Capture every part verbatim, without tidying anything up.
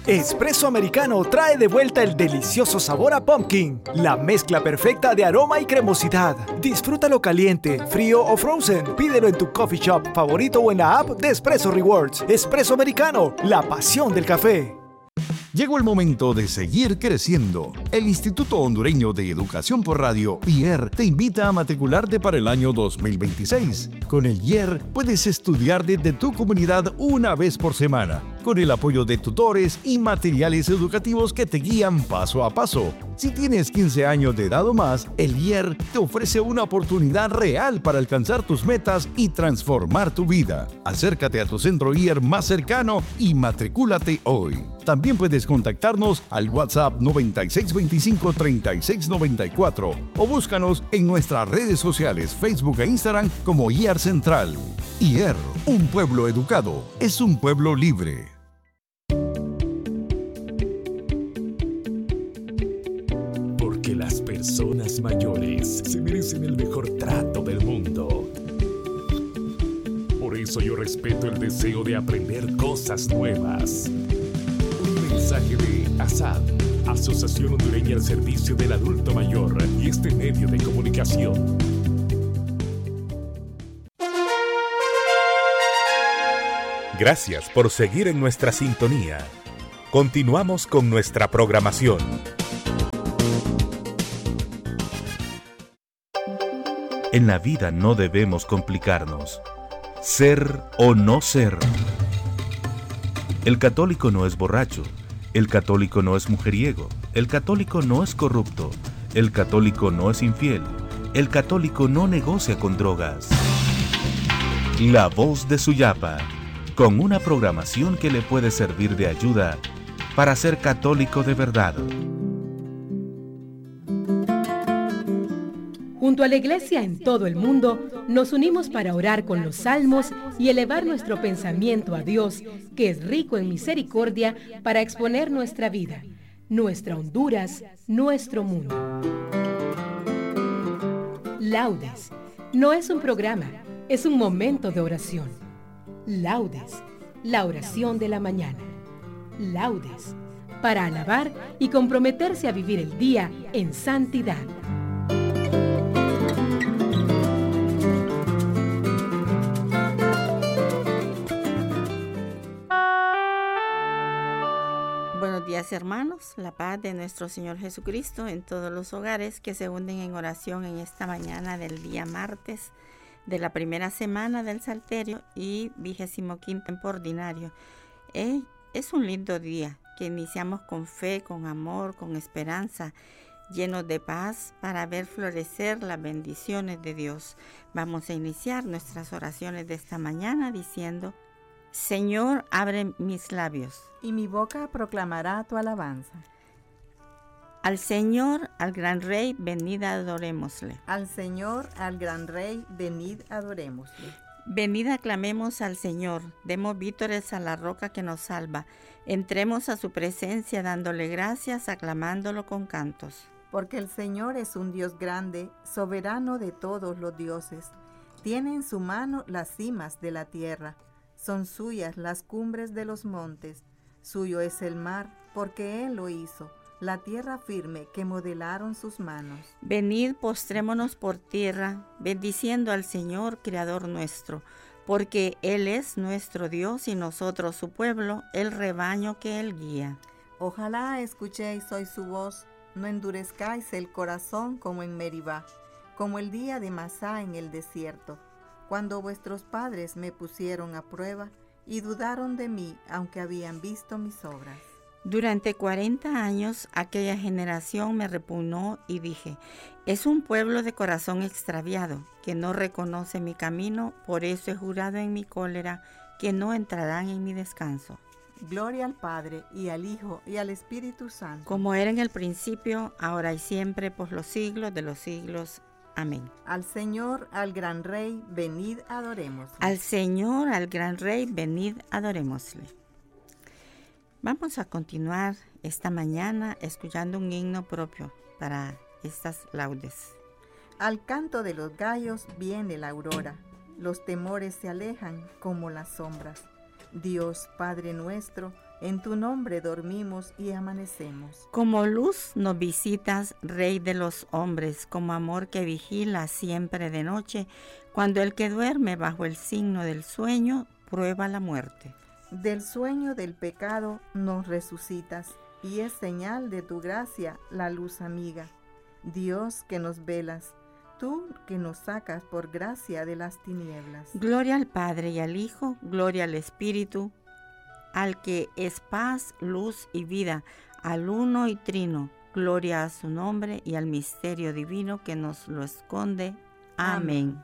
Espresso Americano trae de vuelta el delicioso sabor a pumpkin, la mezcla perfecta de aroma y cremosidad. Disfrútalo caliente, frío o frozen. Pídelo en tu coffee shop favorito o en la app de Espresso Rewards. Espresso Americano, la pasión del café. Llegó el momento de seguir creciendo. El Instituto Hondureño de Educación por Radio, I E R, te invita a matricularte para el año dos mil veintiséis. Con el I E R puedes estudiar desde tu comunidad una vez por semana, con el apoyo de tutores y materiales educativos que te guían paso a paso. Si tienes quince años de edad o más, el I E R te ofrece una oportunidad real para alcanzar tus metas y transformar tu vida. Acércate a tu centro I E R más cercano y matricúlate hoy. También puedes contactarnos al WhatsApp noventa y seis veinticinco treinta y seis noventa y cuatro o búscanos en nuestras redes sociales Facebook e Instagram como I E R Central. I E R, un pueblo educado, es un pueblo libre. Porque las personas mayores se merecen el mejor trato del mundo. Por eso yo respeto el deseo de aprender cosas nuevas. Un mensaje de A S A D, Asociación Hondureña al Servicio del Adulto Mayor, y este medio de comunicación. Gracias por seguir en nuestra sintonía. Continuamos con nuestra programación. En la vida no debemos complicarnos. Ser o no ser. El católico no es borracho. El católico no es mujeriego. El católico no es corrupto. El católico no es infiel. El católico no negocia con drogas. La Voz de Suyapa, con una programación que le puede servir de ayuda para ser católico de verdad. Junto a la Iglesia en todo el mundo, nos unimos para orar con los salmos y elevar nuestro pensamiento a Dios, que es rico en misericordia, para exponer nuestra vida, nuestra Honduras, nuestro mundo. Laudes no es un programa, es un momento de oración. Laudes, la oración de la mañana. Laudes, para alabar y comprometerse a vivir el día en santidad. Buenos días, hermanos, la paz de nuestro Señor Jesucristo en todos los hogares que se unen en oración en esta mañana del día martes de la primera semana del Salterio y vigésimo quinto tiempo ordinario. Eh, es un lindo día que iniciamos con fe, con amor, con esperanza, llenos de paz para ver florecer las bendiciones de Dios. Vamos a iniciar nuestras oraciones de esta mañana diciendo: Señor, abre mis labios, y mi boca proclamará tu alabanza. Al Señor, al gran Rey, venid adorémosle. Al Señor, al gran Rey, venid adorémosle. Venid aclamemos al Señor, demos vítores a la roca que nos salva. Entremos a su presencia dándole gracias, aclamándolo con cantos. Porque el Señor es un Dios grande, soberano de todos los dioses. Tiene en su mano las cimas de la tierra. Son suyas las cumbres de los montes. Suyo es el mar, porque Él lo hizo, la tierra firme que modelaron sus manos. Venid, postrémonos por tierra, bendiciendo al Señor, Creador nuestro, porque Él es nuestro Dios y nosotros su pueblo, el rebaño que Él guía. Ojalá escuchéis hoy su voz, no endurezcáis el corazón como en Meribá, como el día de Masá en el desierto, cuando vuestros padres me pusieron a prueba y dudaron de mí, aunque habían visto mis obras. Durante cuarenta años aquella generación me repugnó y dije: es un pueblo de corazón extraviado, que no reconoce mi camino, por eso he jurado en mi cólera que no entrarán en mi descanso. Gloria al Padre, y al Hijo, y al Espíritu Santo. Como era en el principio, ahora y siempre, por los siglos de los siglos. Amén. Al Señor, al gran Rey, venid adorémosle. Al Señor, al gran Rey, venid adorémosle. Vamos a continuar esta mañana escuchando un himno propio para estas laudes. Al canto de los gallos viene la aurora, los temores se alejan como las sombras. Dios, Padre nuestro, En tu nombre dormimos y amanecemos. Como luz nos visitas, Rey de los hombres, como amor que vigila siempre de noche, cuando el que duerme bajo el signo del sueño prueba la muerte. Del sueño del pecado nos resucitas, y es señal de tu gracia la luz amiga. Dios que nos velas, tú que nos sacas por gracia de las tinieblas. Gloria al Padre y al Hijo, gloria al Espíritu, al que es paz, luz y vida, al uno y trino, gloria a su nombre y al misterio divino que nos lo esconde. Amén.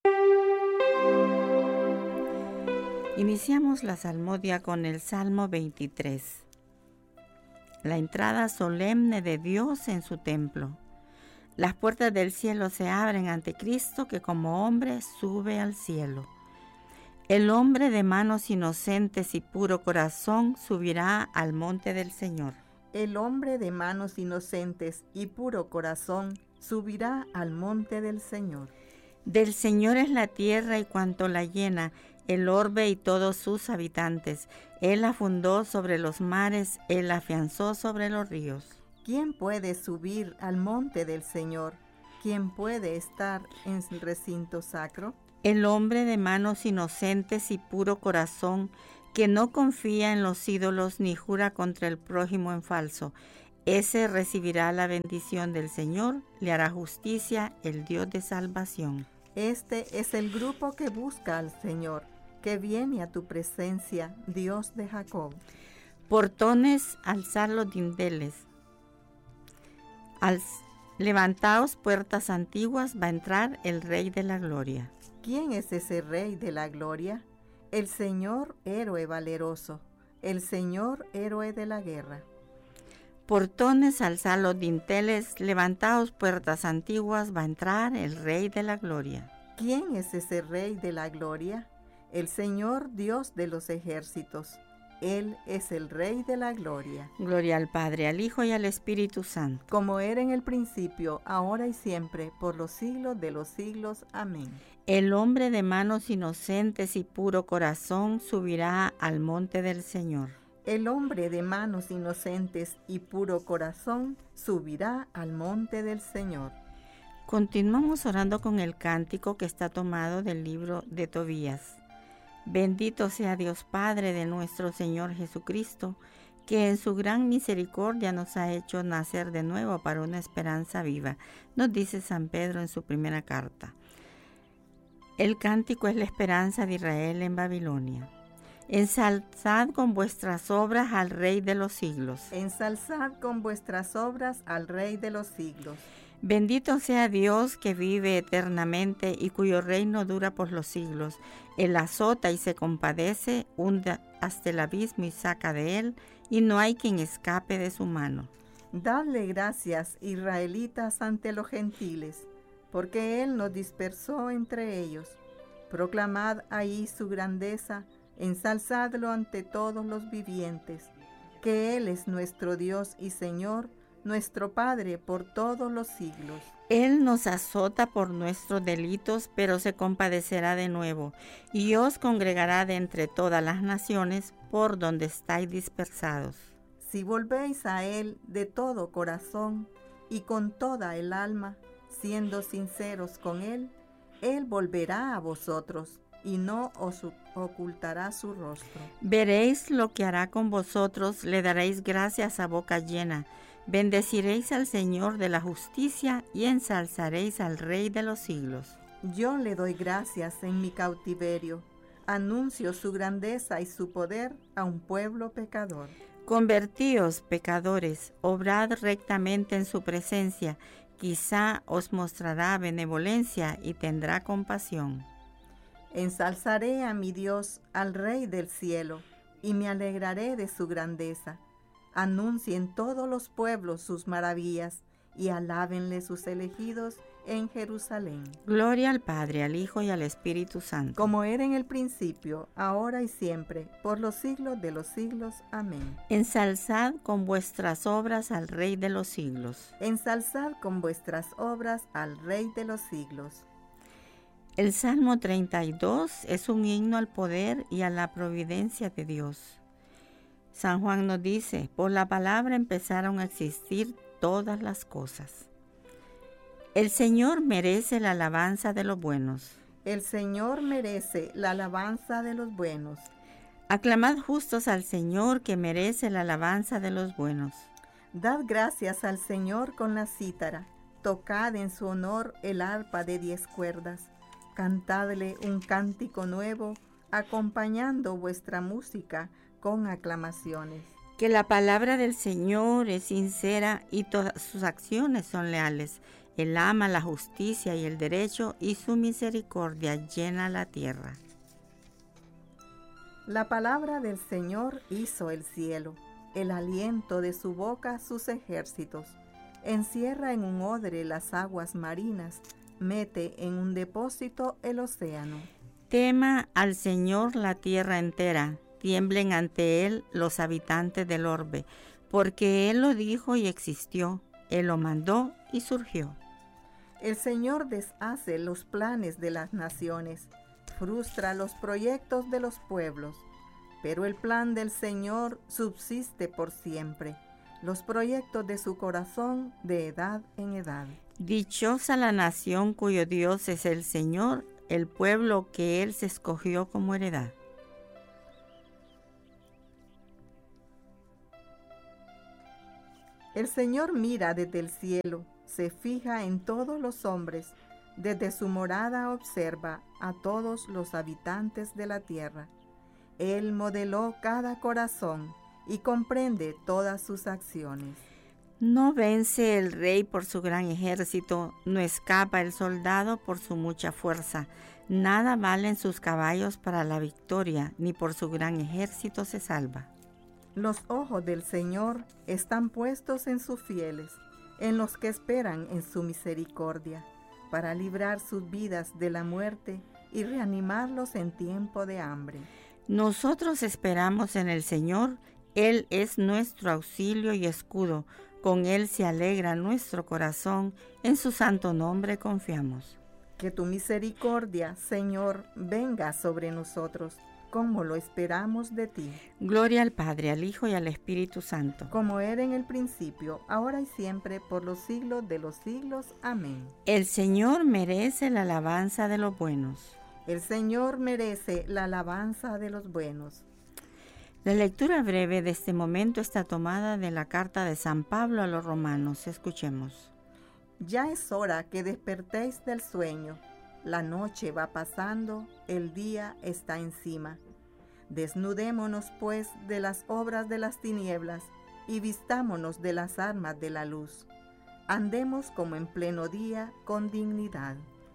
Iniciamos la salmodia con el Salmo veintitrés. La entrada solemne de Dios en su templo. Las puertas del cielo se abren ante Cristo, que como hombre sube al cielo. El hombre de manos inocentes y puro corazón subirá al monte del Señor. El hombre de manos inocentes y puro corazón subirá al monte del Señor. Del Señor es la tierra y cuanto la llena, el orbe y todos sus habitantes. Él la fundó sobre los mares, Él la afianzó sobre los ríos. ¿Quién puede subir al monte del Señor? ¿Quién puede estar en el recinto sacro? El hombre de manos inocentes y puro corazón, que no confía en los ídolos ni jura contra el prójimo en falso, ese recibirá la bendición del Señor, le hará justicia el Dios de salvación. Este es el grupo que busca al Señor, que viene a tu presencia, Dios de Jacob. Portones, alzad los dinteles. Al, levantaos puertas antiguas, va a entrar el Rey de la Gloria. ¿Quién es ese Rey de la Gloria? El Señor héroe valeroso, el Señor héroe de la guerra. Portones, alzad los dinteles, levantaos puertas antiguas, va a entrar el Rey de la Gloria. ¿Quién es ese Rey de la Gloria? El Señor Dios de los ejércitos. Él es el Rey de la Gloria. Gloria al Padre, al Hijo y al Espíritu Santo. Como era en el principio, ahora y siempre, por los siglos de los siglos. Amén. El hombre de manos inocentes y puro corazón subirá al monte del Señor. El hombre de manos inocentes y puro corazón subirá al monte del Señor. Continuamos orando con el cántico que está tomado del libro de Tobías. Bendito sea Dios Padre de nuestro Señor Jesucristo, que en su gran misericordia nos ha hecho nacer de nuevo para una esperanza viva, nos dice San Pedro en su primera carta. El cántico es la esperanza de Israel en Babilonia. Ensalzad con vuestras obras al Rey de los siglos. Ensalzad con vuestras obras al Rey de los siglos. Bendito sea Dios que vive eternamente y cuyo reino dura por los siglos. Él azota y se compadece, hunde hasta el abismo y saca de él, y no hay quien escape de su mano. Dadle gracias, israelitas, ante los gentiles, porque Él nos dispersó entre ellos. Proclamad ahí su grandeza, ensalzadlo ante todos los vivientes, que Él es nuestro Dios y Señor, nuestro Padre por todos los siglos. Él nos azota por nuestros delitos, pero se compadecerá de nuevo, y os congregará de entre todas las naciones por donde estáis dispersados. Si volvéis a Él de todo corazón y con toda el alma, siendo sinceros con Él, Él volverá a vosotros y no os ocultará su rostro. Veréis lo que hará con vosotros, le daréis gracias a boca llena. Bendeciréis al Señor de la justicia y ensalzaréis al Rey de los siglos. Yo le doy gracias en mi cautiverio. Anuncio su grandeza y su poder a un pueblo pecador. Convertíos, pecadores, obrad rectamente en su presencia. Quizá os mostrará benevolencia y tendrá compasión. Ensalzaré a mi Dios, al Rey del cielo, y me alegraré de su grandeza. Anuncien todos los pueblos sus maravillas, y alábenle sus elegidos en Jerusalén. Gloria al Padre, al Hijo y al Espíritu Santo. Como era en el principio, ahora y siempre, por los siglos de los siglos. Amén. Ensalzad con vuestras obras al Rey de los siglos. Ensalzad con vuestras obras al Rey de los siglos. El Salmo treinta y dos es un himno al poder y a la providencia de Dios. San Juan nos dice, por la palabra empezaron a existir todas las cosas. El Señor merece la alabanza de los buenos. El Señor merece la alabanza de los buenos. Aclamad justos al Señor, que merece la alabanza de los buenos. Dad gracias al Señor con la cítara. Tocad en su honor el arpa de diez cuerdas. Cantadle un cántico nuevo, acompañando vuestra música con aclamaciones. Que la palabra del Señor es sincera y todas sus acciones son leales. Él ama la justicia y el derecho, y su misericordia llena la tierra. La palabra del Señor hizo el cielo, el aliento de su boca sus ejércitos. Encierra en un odre las aguas marinas, mete en un depósito el océano. Tema al Señor la tierra entera, tiemblen ante Él los habitantes del orbe, porque Él lo dijo y existió, Él lo mandó y surgió. El Señor deshace los planes de las naciones, frustra los proyectos de los pueblos, pero el plan del Señor subsiste por siempre, los proyectos de su corazón de edad en edad. Dichosa la nación cuyo Dios es el Señor, el pueblo que Él se escogió como heredad. El Señor mira desde el cielo, se fija en todos los hombres, desde su morada observa a todos los habitantes de la tierra. Él modeló cada corazón y comprende todas sus acciones. No vence el rey por su gran ejército, no escapa el soldado por su mucha fuerza. Nada valen sus caballos para la victoria, ni por su gran ejército se salva. Los ojos del Señor están puestos en sus fieles, en los que esperan en su misericordia, para librar sus vidas de la muerte y reanimarlos en tiempo de hambre. Nosotros esperamos en el Señor, Él es nuestro auxilio y escudo, con Él se alegra nuestro corazón, en su santo nombre confiamos. Que tu misericordia, Señor, venga sobre nosotros, como lo esperamos de ti. Gloria al Padre, al Hijo y al Espíritu Santo. Como era en el principio, ahora y siempre, por los siglos de los siglos. Amén. El Señor merece la alabanza de los buenos. El Señor merece la alabanza de los buenos. La lectura breve de este momento está tomada de la carta de San Pablo a los romanos. Escuchemos. Ya es hora que despertéis del sueño. La noche va pasando, el día está encima. Desnudémonos, pues, de las obras de las tinieblas y vistámonos de las armas de la luz. Andemos como en pleno día, con dignidad.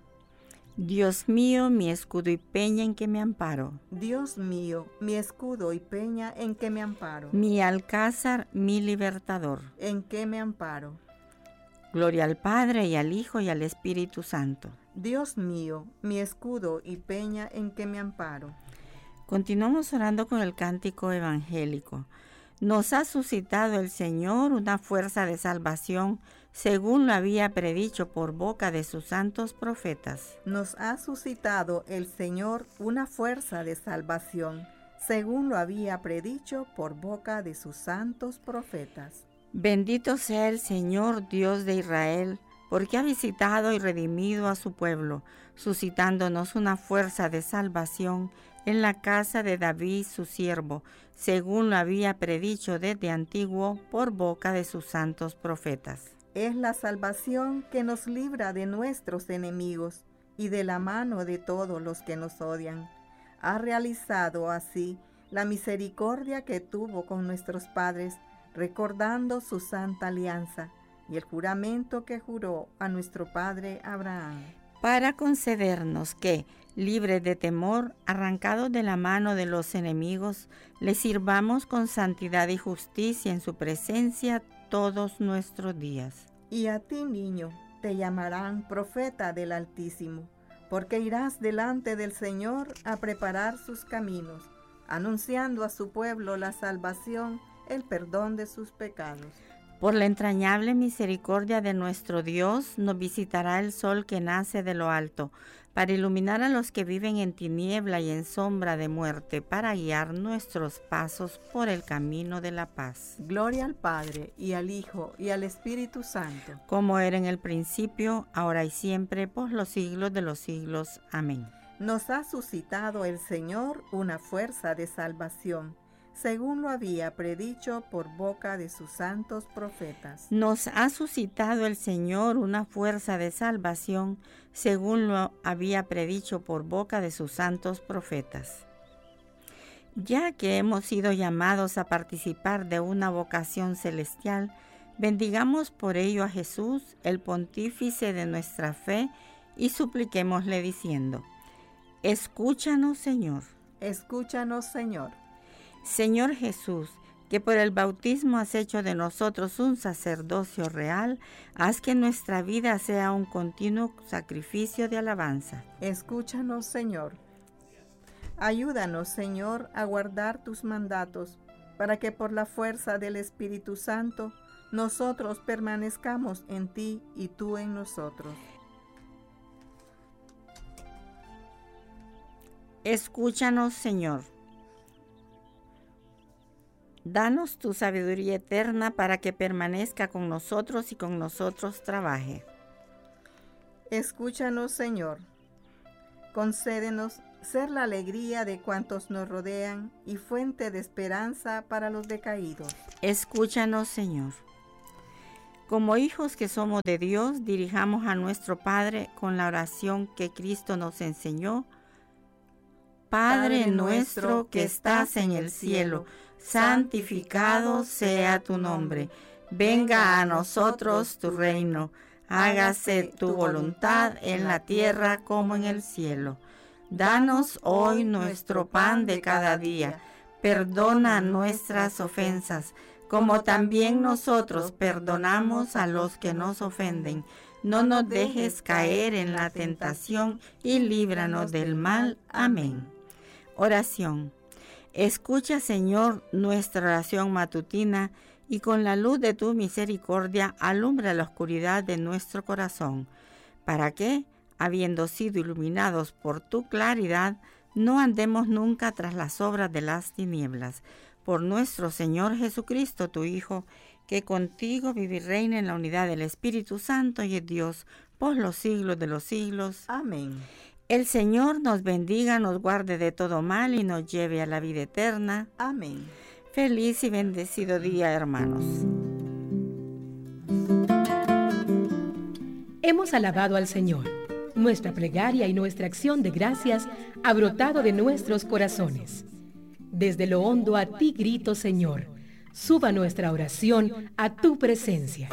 Dios mío, mi escudo y peña en que me amparo. Dios mío, mi escudo y peña en que me amparo. Mi alcázar, mi libertador. En que me amparo. Gloria al Padre, y al Hijo, y al Espíritu Santo. Dios mío, mi escudo y peña en que me amparo. Continuamos orando con el cántico evangélico. Nos ha suscitado el Señor una fuerza de salvación, según lo había predicho por boca de sus santos profetas. Nos ha suscitado el Señor una fuerza de salvación, según lo había predicho por boca de sus santos profetas. Bendito sea el Señor, Dios de Israel, porque ha visitado y redimido a su pueblo, suscitándonos una fuerza de salvación en la casa de David su siervo, según lo había predicho desde antiguo por boca de sus santos profetas. Es la salvación que nos libra de nuestros enemigos y de la mano de todos los que nos odian. Ha realizado así la misericordia que tuvo con nuestros padres, recordando su santa alianza y el juramento que juró a nuestro padre Abraham. Para concedernos que, libres de temor, arrancados de la mano de los enemigos, le sirvamos con santidad y justicia en su presencia todos nuestros días. Y a ti, niño, te llamarán profeta del Altísimo, porque irás delante del Señor a preparar sus caminos, anunciando a su pueblo la salvación, el perdón de sus pecados. Por la entrañable misericordia de nuestro Dios, nos visitará el sol que nace de lo alto, para iluminar a los que viven en tiniebla y en sombra de muerte, para guiar nuestros pasos por el camino de la paz. Gloria al Padre, y al Hijo, y al Espíritu Santo. Como era en el principio, ahora y siempre, por los siglos de los siglos. Amén. Nos ha suscitado el Señor una fuerza de salvación, según lo había predicho por boca de sus santos profetas. Nos ha suscitado el Señor una fuerza de salvación, según lo había predicho por boca de sus santos profetas. Ya que hemos sido llamados a participar de una vocación celestial, bendigamos por ello a Jesús, el pontífice de nuestra fe, y supliquémosle diciendo: escúchanos, Señor. Escúchanos, Señor. Señor Jesús, que por el bautismo has hecho de nosotros un sacerdocio real, haz que nuestra vida sea un continuo sacrificio de alabanza. Escúchanos, Señor. Ayúdanos, Señor, a guardar tus mandatos, para que por la fuerza del Espíritu Santo nosotros permanezcamos en ti y tú en nosotros. Escúchanos, Señor. Danos tu sabiduría eterna para que permanezca con nosotros y con nosotros trabaje. Escúchanos, Señor. Concédenos ser la alegría de cuantos nos rodean y fuente de esperanza para los decaídos. Escúchanos, Señor. Como hijos que somos de Dios, dirijamos a nuestro Padre con la oración que Cristo nos enseñó. Padre, Padre nuestro que estás en el cielo, santificado sea tu nombre. Venga a nosotros tu reino. Hágase tu voluntad en la tierra como en el cielo. Danos hoy nuestro pan de cada día. Perdona nuestras ofensas, como también nosotros perdonamos a los que nos ofenden. No nos dejes caer en la tentación y líbranos del mal. Amén. Oración. Escucha, Señor, nuestra oración matutina, y con la luz de tu misericordia alumbra la oscuridad de nuestro corazón, para que, habiendo sido iluminados por tu claridad, no andemos nunca tras las obras de las tinieblas. Por nuestro Señor Jesucristo, tu Hijo, que contigo vive y reina en la unidad del Espíritu Santo y es Dios por los siglos de los siglos. Amén. El Señor nos bendiga, nos guarde de todo mal y nos lleve a la vida eterna. Amén. Feliz y bendecido día, hermanos. Hemos alabado al Señor. Nuestra plegaria y nuestra acción de gracias ha brotado de nuestros corazones. Desde lo hondo a ti grito, Señor. Suba nuestra oración a tu presencia.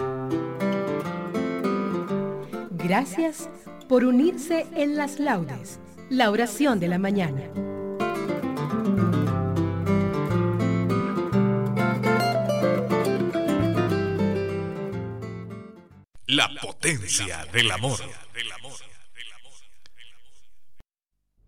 Gracias por unirse en las laudes, la oración de la mañana. La potencia del amor.